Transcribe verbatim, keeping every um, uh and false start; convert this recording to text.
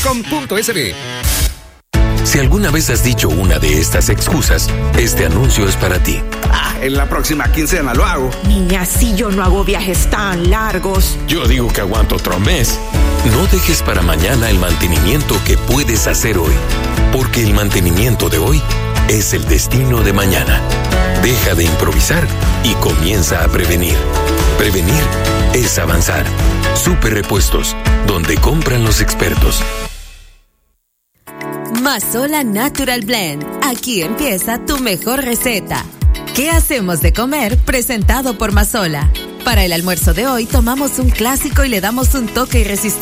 com punto es be. Si alguna vez has dicho una de estas excusas, este anuncio es para ti. Ah, en la próxima quincena lo hago. Niña, si yo no hago viajes tan largos. Yo digo que aguanto otro mes. No dejes para mañana el mantenimiento que puedes hacer hoy, porque el mantenimiento de hoy es el destino de mañana. Deja de improvisar y comienza a prevenir. Prevenir es avanzar. Super Repuestos, donde compran los expertos. Mazola Natural Blend. Aquí empieza tu mejor receta. ¿Qué hacemos de comer? Presentado por Mazola. Para el almuerzo de hoy tomamos un clásico y le damos un toque irresistible.